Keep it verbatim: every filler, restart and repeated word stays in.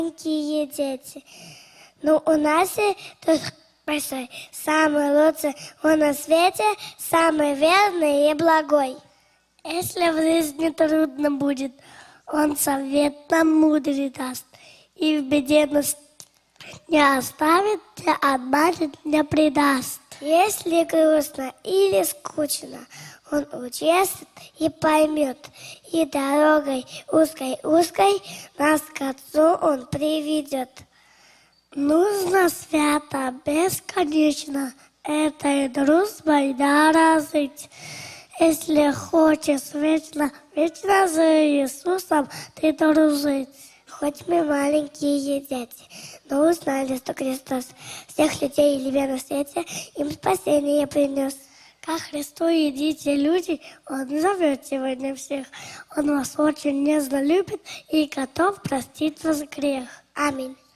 маленькие дети. Ну, у нас и тут большой, самый лучший он на свете, самый верный и благой. Если в жизни трудно будет, он совет нам мудрый даст, и в беде нас не оставит, не отбавит, не предаст. Если грустно или скучно, он участит и поймет, и дорогой узкой-узкой нас к отцу он приведет. Нужно свято, бесконечно этой дружбой дорожить. Если хочешь вечно, вечно с Иисусом ты дружить. Хоть мы маленькие дети, но узнали, что Христос всех людей и людей на свете им спасение принес. Ко Христу идите, люди, Он зовет сегодня всех. Он вас очень нежно любит и готов простить вас грех. Аминь.